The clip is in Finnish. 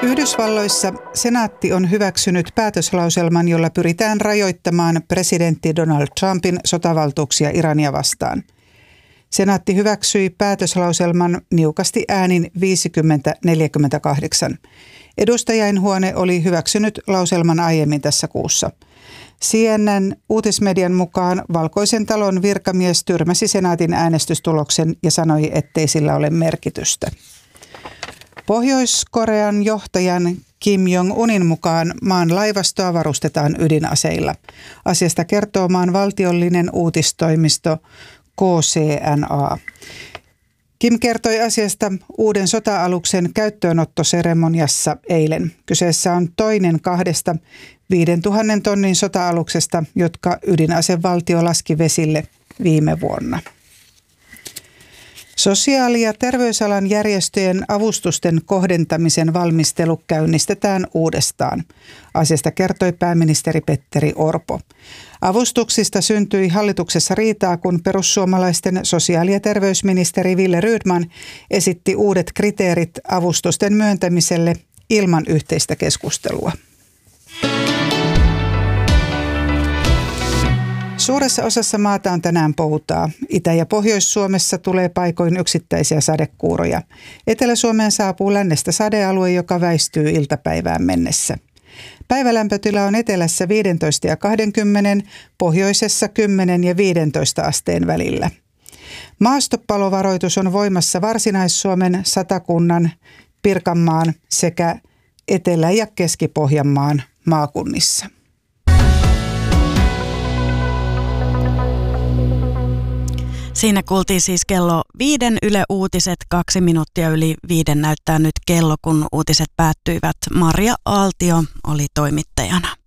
Yhdysvalloissa senaatti on hyväksynyt päätöslauselman, jolla pyritään rajoittamaan presidentti Donald Trumpin sotavaltuuksia Irania vastaan. Senaatti hyväksyi päätöslauselman niukasti äänin 50-48. Edustajainhuone oli hyväksynyt lauselman aiemmin tässä kuussa. CNN uutismedian mukaan Valkoisen talon virkamies tyrmäsi senaatin äänestystuloksen ja sanoi, ettei sillä ole merkitystä. Pohjois-Korean johtajan Kim Jong-unin mukaan maan laivastoa varustetaan ydinaseilla. Asiasta kertoo maan valtiollinen uutistoimisto KCNA. Kim kertoi asiasta uuden sota-aluksen käyttöönottoseremoniassa eilen. Kyseessä on toinen 2 5,000 tonnin sota-aluksesta, jotka ydinasevaltio laski vesille viime vuonna. Sosiaali- ja terveysalan järjestöjen avustusten kohdentamisen valmistelu käynnistetään uudestaan. Asiasta kertoi pääministeri Petteri Orpo. Avustuksista syntyi hallituksessa riitaa, kun perussuomalaisten sosiaali- ja terveysministeri Wille Rydman esitti uudet kriteerit avustusten myöntämiselle ilman yhteistä keskustelua. Suuressa osassa maata on tänään poutaa. Itä- ja Pohjois-Suomessa tulee paikoin yksittäisiä sadekuuroja. Etelä-Suomeen saapuu lännestä sadealue, joka väistyy iltapäivään mennessä. Päivälämpötila on etelässä 15 ja 20, pohjoisessa 10 ja 15 asteen välillä. Maastopalovaroitus on voimassa Varsinais-Suomen, Satakunnan, Pirkanmaan sekä Etelä- ja Keski-Pohjanmaan maakunnissa. Siinä kuultiin siis kello 5 Yle Uutiset, 2 minuuttia yli 5 näyttää nyt kello, kun uutiset päättyivät. Marja Aaltio oli toimittajana.